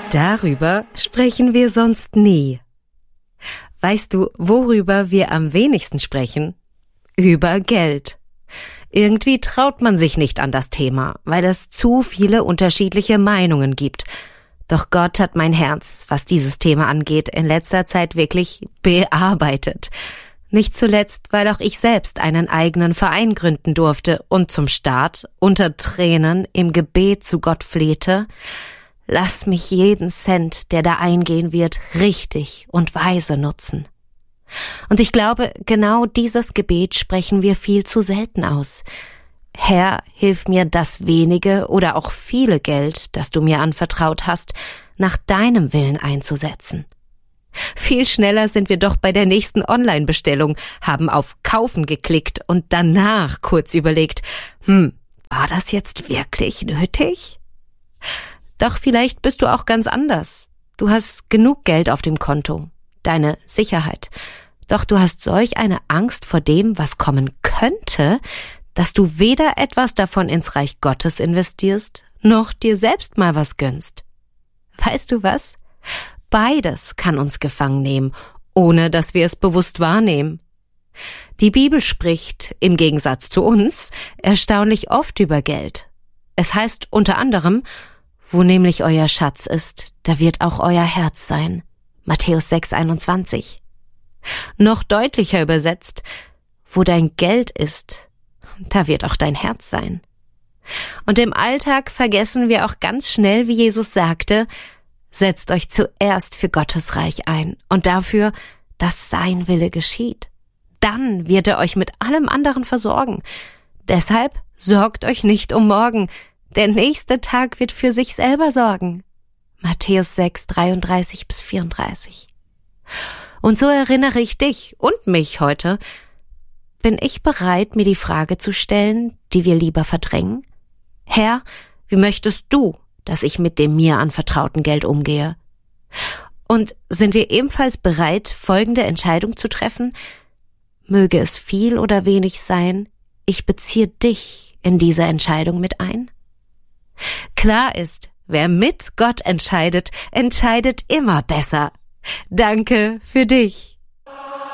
Darüber sprechen wir sonst nie. Weißt du, worüber wir am wenigsten sprechen? Über Geld. Irgendwie traut man sich nicht an das Thema, weil es zu viele unterschiedliche Meinungen gibt. Doch Gott hat mein Herz, was dieses Thema angeht, in letzter Zeit wirklich bearbeitet. Nicht zuletzt, weil auch ich selbst einen eigenen Verein gründen durfte und zum Start unter Tränen im Gebet zu Gott flehte: Lass mich jeden Cent, der da eingehen wird, richtig und weise nutzen. Und ich glaube, genau dieses Gebet sprechen wir viel zu selten aus. Herr, hilf mir, das wenige oder auch viele Geld, das du mir anvertraut hast, nach deinem Willen einzusetzen. Viel schneller sind wir doch bei der nächsten Online-Bestellung, haben auf Kaufen geklickt und danach kurz überlegt, war das jetzt wirklich nötig? Doch vielleicht bist du auch ganz anders. Du hast genug Geld auf dem Konto, deine Sicherheit. Doch du hast solch eine Angst vor dem, was kommen könnte, dass du weder etwas davon ins Reich Gottes investierst, noch dir selbst mal was gönnst. Weißt du was? Beides kann uns gefangen nehmen, ohne dass wir es bewusst wahrnehmen. Die Bibel spricht, im Gegensatz zu uns, erstaunlich oft über Geld. Es heißt unter anderem: Wo nämlich euer Schatz ist, da wird auch euer Herz sein. Matthäus 6,21. Noch deutlicher übersetzt: Wo dein Geld ist, da wird auch dein Herz sein. Und im Alltag vergessen wir auch ganz schnell, wie Jesus sagte: Setzt euch zuerst für Gottes Reich ein und dafür, dass sein Wille geschieht. Dann wird er euch mit allem anderen versorgen. Deshalb sorgt euch nicht um morgen. Der nächste Tag wird für sich selber sorgen. Matthäus 6, 33-34. Und so erinnere ich dich und mich heute: Bin ich bereit, mir die Frage zu stellen, die wir lieber verdrängen? Herr, wie möchtest du, dass ich mit dem mir anvertrauten Geld umgehe? Und sind wir ebenfalls bereit, folgende Entscheidung zu treffen: Möge es viel oder wenig sein, ich beziehe dich in diese Entscheidung mit ein? Klar ist, wer mit Gott entscheidet, entscheidet immer besser. Danke für dich.